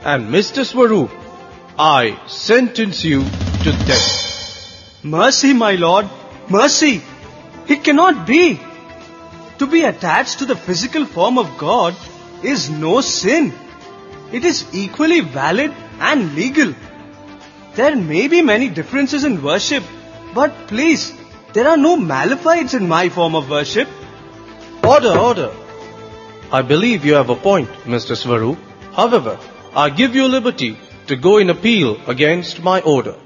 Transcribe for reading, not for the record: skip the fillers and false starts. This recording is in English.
And Mr. Swaroop, I sentence you to death. Mercy, my lord, mercy. It cannot be. To be attached to the physical form of God is no sin. It is equally valid and legal. There may be many differences in worship, but please, there are no Malachites in my form of worship. Order. I believe you have a point, Mr. Swaroop. However, I give you liberty to go in appeal against my order.